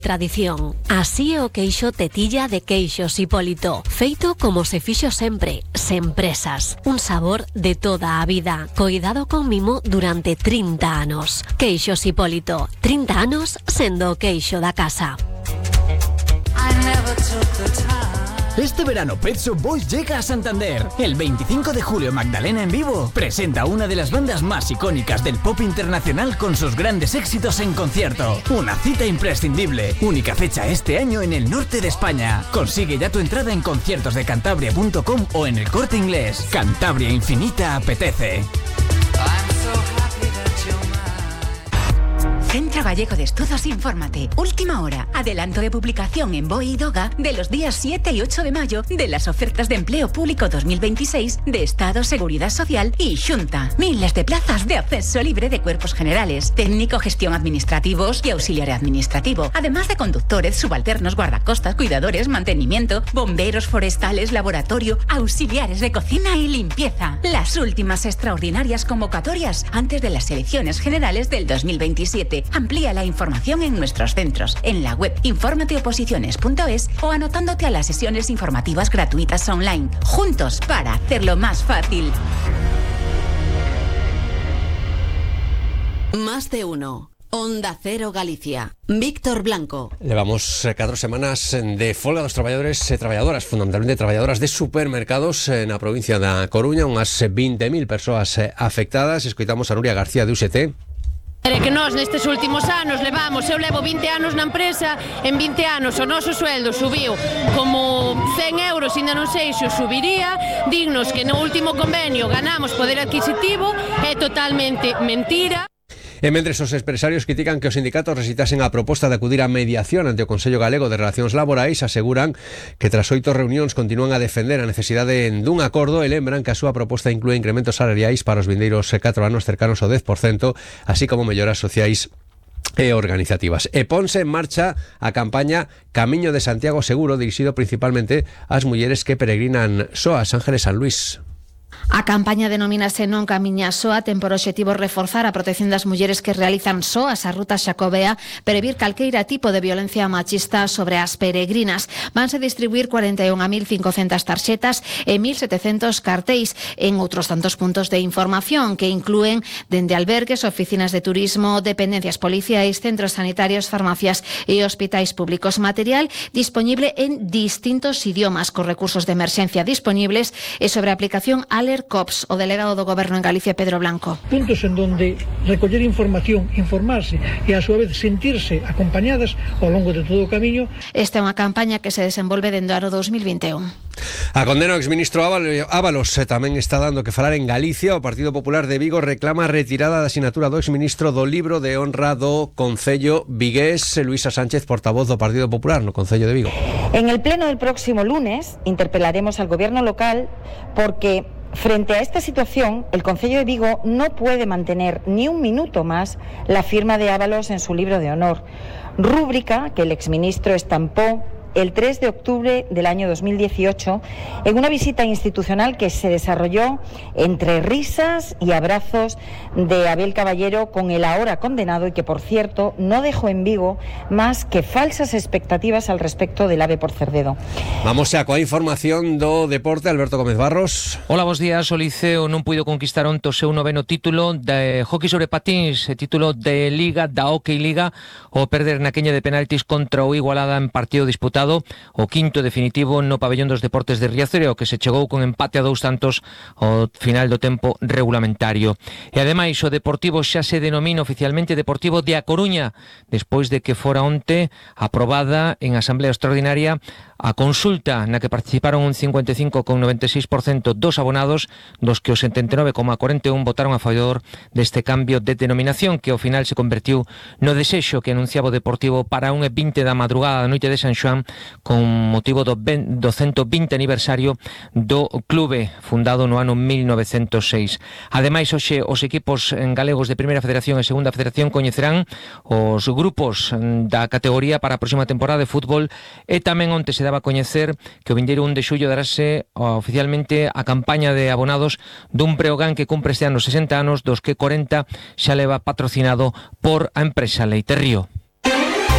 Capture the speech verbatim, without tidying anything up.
Tradición. Así é o queixo tetilla de Queixos Hipólito, feito como se fixo sempre, sen presas. Un sabor de toda a vida, coidado con mimo durante trinta anos. Queixos Hipólito, trinta anos sendo o queixo da casa. Este verano Pet Shop Boys llega a Santander. El veinticinco de julio Magdalena en Vivo presenta una de las bandas más icónicas del pop internacional con sus grandes éxitos en concierto. Una cita imprescindible. Única fecha este año en el norte de España. Consigue ya tu entrada en conciertos de cantabria punto com o en el Corte Inglés. Cantabria Infinita apetece. Centro Gallego de Estudos Infórmate. Última hora. Adelanto de publicación en B O E y DOGA de los días siete y ocho de mayo de las ofertas de empleo público dos mil veintiséis de Estado, Seguridad Social y Xunta. Miles de plazas de acceso libre de cuerpos generales, técnico, gestión administrativos y auxiliar administrativo. Además de conductores, subalternos, guardacostas, cuidadores, mantenimiento, bomberos forestales, laboratorio, auxiliares de cocina y limpieza. Las últimas extraordinarias convocatorias antes de las elecciones generales del dos mil veintisiete. Amplía la información en nuestros centros, en la web infórmate oposiciones punto es o anotándote a las sesiones informativas gratuitas online. Juntos para hacerlo más fácil. Más de uno. Onda Cero Galicia. Víctor Blanco. Levamos eh, catro semanas de folga dos traballadores e traballadoras, fundamentalmente traballadoras de supermercados eh, na provincia da Coruña, unhas vinte mil persoas eh, afectadas. Escoitamos a Nuria García de U S T. É que nós nestes últimos anos levamos, eu levo vinte anos na empresa, en vinte anos o noso sueldo subiu como cen euros, ainda non sei se o subiría, dignos que no último convenio ganamos poder adquisitivo, é totalmente mentira. E mentres os empresarios critican que os sindicatos rexeitasen a proposta de acudir á mediación ante o Consello Galego de Relacións Laborais, aseguran que tras oito reunións continúan a defender a necesidade dun acordo e lembran que a súa proposta inclúe incrementos salariais para os vindeiros catro anos cercanos ao dez por cento, así como melloras sociais e organizativas. E ponse en marcha a campaña Camiño de Santiago Seguro, dirixido principalmente ás mulleres que peregrinan soas. Ángeles San Luis. A campaña denomínase Non Camiña Soa, ten por obxectivo reforzar a protección das mulleres que realizan soas a ruta xacobea, previr calqueira tipo de violencia machista sobre as peregrinas. Vanse distribuir cuarenta e un mil cincocentas tarxetas e mil setecentos cartéis en outros tantos puntos de información que inclúen dende albergues, oficinas de turismo, dependencias policiais, centros sanitarios, farmacias e hospitais públicos. Material disponible en distintos idiomas, con recursos de emerxencia disponibles e sobre a aplicación Aler COPS, o delegado do Goberno en Galicia, Pedro Blanco. Puntos en donde recoller información, informarse e a súa vez sentirse acompañadas ao longo de todo o camiño. Esta é unha campaña que se desenvolve dende o ano dos mil vinte e un. A condena ao exministro Ábalos tamén está dando que falar en Galicia. O Partido Popular de Vigo reclama a retirada da asinatura do exministro do libro de honra do Concello vigués. Luisa Sánchez, portavoz do Partido Popular no Concello de Vigo. En el pleno del próximo lunes interpelaremos al gobierno local porque frente a esta situación, el Concello de Vigo no puede mantener ni un minuto más la firma de Ábalos en su libro de honor, rúbrica que el exministro estampó el tres de octubre del año dos mil dieciocho en una visita institucional que se desarrolló entre risas y abrazos de Abel Caballero con el ahora condenado y que, por cierto, no dejó en Vigo más que falsas expectativas al respecto del AVE por Cerdedo. Vamos a coa información do deporte. Alberto Gómez Barros. Hola, bos días. O Liceo non puido conquistar onte o seu noveno título de hockey sobre patins, título de Liga, da Hockey Liga, o perder na queña de penaltis contra o Igualada en partido disputado. O quinto definitivo no pabellón dos deportes de Riazor, que se chegou con empate a dous tantos ao final do tempo regulamentario. E ademais o Deportivo xa se denomina oficialmente Deportivo de A Coruña, despois de que fora onte aprobada en Asamblea Extraordinaria a consulta na que participaron un cincuenta e cinco coma noventa e seis por cento dos abonados, dos que o setenta e nove coma cuarenta e un votaron a favor deste cambio de denominación, que ao final se convertiu no desexo que anunciaba o Deportivo para un e vinte da madrugada da noite de San Xoán, con motivo do ciento vinte aniversario do clube, fundado no ano mil novecentos seis. Ademais, hoxe os equipos galegos de Primeira Federación e Segunda Federación coñecerán os grupos da categoría para a próxima temporada de fútbol, e tamén onte se daba a coñecer que o vindeiro un de xullo darase oficialmente a campaña de abonados dun Breogán que cumpre este ano sesenta anos, dos que corenta xa leva patrocinado por a empresa Leite Río.